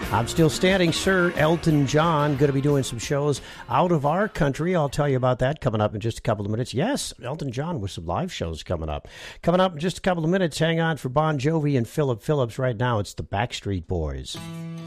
I'm still standing, Sir Elton John. Going to be doing some shows out of our country. I'll tell you about that coming up in just a couple of minutes. Yes, Elton John with some live shows coming up. Coming up in just a couple of minutes. Hang on for Bon Jovi and Philip Phillips. Right now, it's the Backstreet Boys.